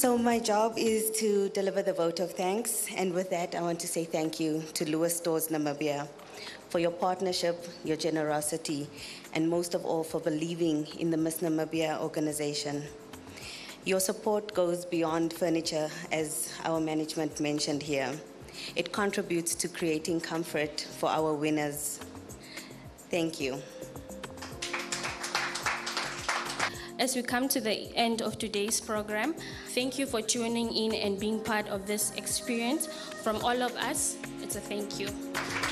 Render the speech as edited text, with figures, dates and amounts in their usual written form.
So my job is to deliver the vote of thanks, and with that, I want to say thank you to Lewis Stores Namibia for your partnership, your generosity, and most of all for believing in the Miss Namibia organization. Your support goes beyond furniture, as our management mentioned here. It contributes to creating comfort for our winners. Thank you. As we come to the end of today's program, thank you for tuning in and being part of this experience. From all of us, it's a thank you.